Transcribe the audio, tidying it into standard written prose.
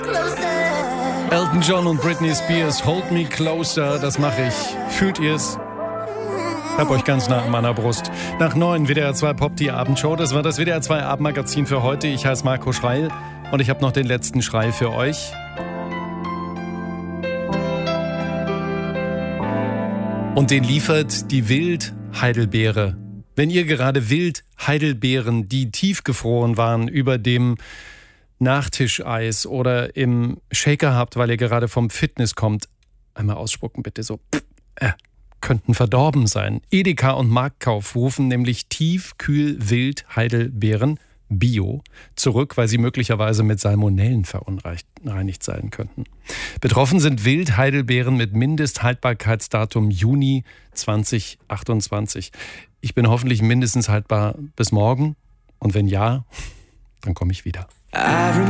Elton John und Britney Spears, Hold Me Closer, das mache ich. Fühlt ihr's? Hab euch ganz nah an meiner Brust. Nach 9 WDR 2 Pop, die Abendshow. Das war das WDR 2 Abendmagazin für heute. Ich heiße Marco Schreil und ich habe noch den letzten Schrei für euch. Und den liefert die Wild-Heidelbeere. Wenn ihr gerade Wild-Heidelbeeren, die tiefgefroren waren, über dem Nachtischeis oder im Shaker habt, weil ihr gerade vom Fitness kommt, einmal ausspucken bitte so, könnten verdorben sein. Edeka und Marktkauf rufen nämlich Tiefkühl-Wild-Heidelbeeren Bio zurück, weil sie möglicherweise mit Salmonellen verunreinigt sein könnten. Betroffen sind Wild-Heidelbeeren mit Mindesthaltbarkeitsdatum Juni 2028. Ich bin hoffentlich mindestens haltbar bis morgen und wenn ja, dann komme ich wieder.